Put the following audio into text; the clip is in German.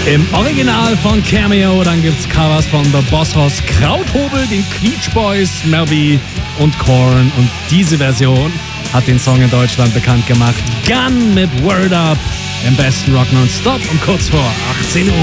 Im Original von Cameo, dann gibt's Covers von The Boss Hoss, Krauthobel, den Beach Boys, Melby und Korn. Und diese Version hat den Song in Deutschland bekannt gemacht. Gun mit Word Up im besten Rock Nonstop um kurz vor 18 Uhr.